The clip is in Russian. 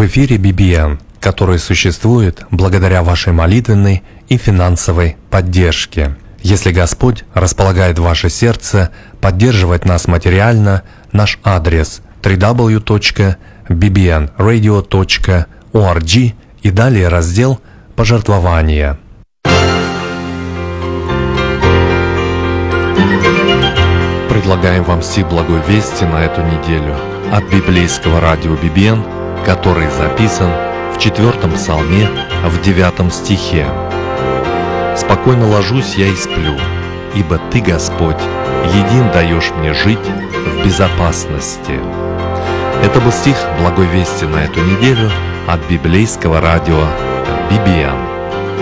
В эфире BBN, который существует благодаря вашей молитвенной и финансовой поддержке. Если Господь располагает ваше сердце поддерживать нас материально, наш адрес www.bbnradio.org и далее раздел «Пожертвования». Предлагаем вам все благой вести на эту неделю от библейского радио BBN, который записан в 4 псалме в 9 стихе. «Спокойно ложусь я и сплю, ибо Ты, Господь, един даешь мне жить в безопасности». Это был стих благой вести на эту неделю от библейского радио BBN.